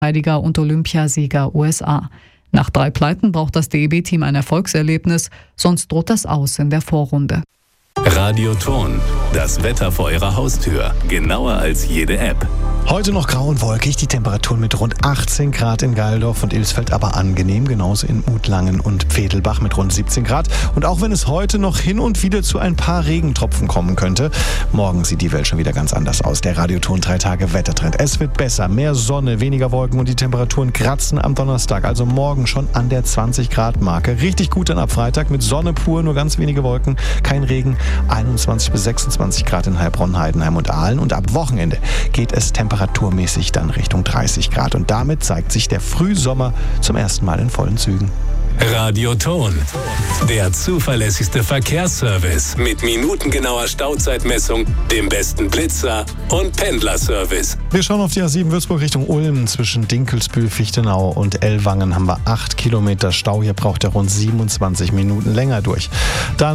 Verteidiger und Olympiasieger USA. Nach 3 Pleiten braucht das DEB-Team ein Erfolgserlebnis, sonst droht das Aus in der Vorrunde. Radio Thon, das Wetter vor Ihrer Haustür. Genauer als jede App. Heute noch grau und wolkig, die Temperaturen mit rund 18 Grad in Geildorf und Ilsfeld, aber angenehm, genauso in Utlangen und Pfedelbach mit rund 17 Grad. Und auch wenn es heute noch hin und wieder zu ein paar Regentropfen kommen könnte, morgen sieht die Welt schon wieder ganz anders aus. Der Radio Thon 3 Tage Wettertrend. Es wird besser, mehr Sonne, weniger Wolken und die Temperaturen kratzen am Donnerstag, also morgen schon an der 20 Grad Marke. Richtig gut dann ab Freitag mit Sonne pur, nur ganz wenige Wolken, kein Regen, 21 bis 26 Grad in Heilbronn, Heidenheim und Aalen. Und ab Wochenende geht es temperaturmäßig dann Richtung 30 Grad. Und damit zeigt sich der Frühsommer zum ersten Mal in vollen Zügen. Radio Thon, der zuverlässigste Verkehrsservice mit minutengenauer Stauzeitmessung, dem besten Blitzer und Pendlerservice. Wir schauen auf die A7 Würzburg Richtung Ulm. Zwischen Dinkelsbühl, Fichtenau und Ellwangen haben wir 8 Kilometer Stau. Hier braucht er rund 27 Minuten länger durch. Dann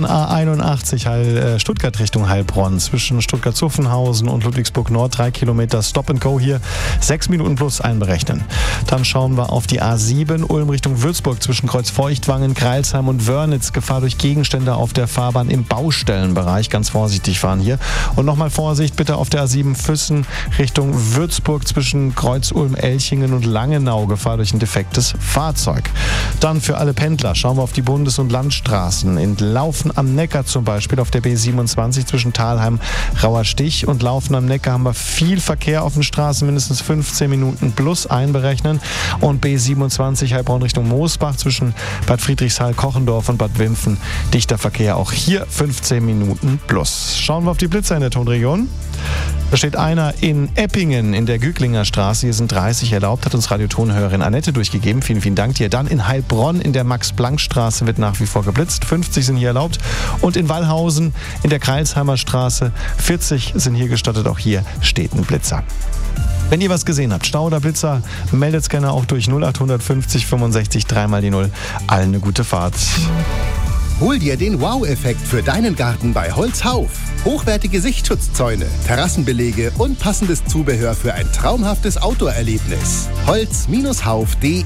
A81 Stuttgart Richtung Heilbronn. Zwischen Stuttgart-Zuffenhausen und Ludwigsburg Nord 3 Kilometer Stop and Go hier. 6 Minuten plus einberechnen. Dann schauen wir auf die A7 Ulm Richtung Würzburg. Zwischen Kreuzfeuchtwangen, Kreilsheim und Wörnitz. Gefahr durch Gegenstände auf der Fahrbahn im Baustellenbereich. Ganz vorsichtig fahren hier. Und nochmal Vorsicht bitte auf der A7 Füssen Richtung Würzburg zwischen Kreuz-Ulm-Elchingen und Langenau. Gefahr durch ein defektes Fahrzeug. Dann für alle Pendler schauen wir auf die Bundes- und Landstraßen. In Laufen am Neckar zum Beispiel auf der B27 zwischen Thalheim, Rauerstich und Laufen am Neckar haben wir viel Verkehr auf den Straßen, mindestens 15 Minuten plus einberechnen. Und B27 Heilbronn Richtung Moosbach zwischen Bad Friedrichshall, Kochendorf und Bad Wimpfen. Dichter Verkehr, auch hier 15 Minuten plus. Schauen wir auf die Blitzer in der Tonregion. Da steht einer in Eppingen in der Güglinger Straße. Hier sind 30 erlaubt, hat uns Radio-Thon-Hörerin Annette durchgegeben. Vielen, vielen Dank dir. Dann in Heilbronn in der Max-Planck-Straße wird nach wie vor geblitzt. 50 sind hier erlaubt. Und in Wallhausen in der Kreilsheimer Straße 40 sind hier gestattet. Auch hier steht ein Blitzer. Wenn ihr was gesehen habt, Stau oder Blitzer, meldet es gerne auch durch 0850 65 3 mal die 0. Allen eine gute Fahrt. Hol dir den Wow-Effekt für deinen Garten bei Holzhauf. Hochwertige Sichtschutzzäune, Terrassenbelege und passendes Zubehör für ein traumhaftes Outdoor-Erlebnis. Holz-hauf.de.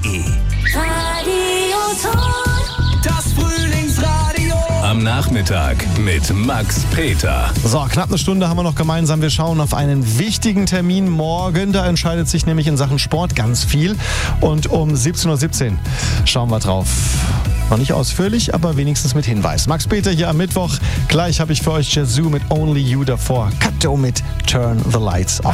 Das Frühlingsradio. Am Nachmittag mit Max Peter. So, knapp eine Stunde haben wir noch gemeinsam. Wir schauen auf einen wichtigen Termin morgen. Da entscheidet sich nämlich in Sachen Sport ganz viel. Und um 17:17 Uhr schauen wir drauf. Noch nicht ausführlich, aber wenigstens mit Hinweis. Max Peter hier am Mittwoch. Gleich habe ich für euch Yazoo mit Only You davor. Kato mit Turn the Lights Off.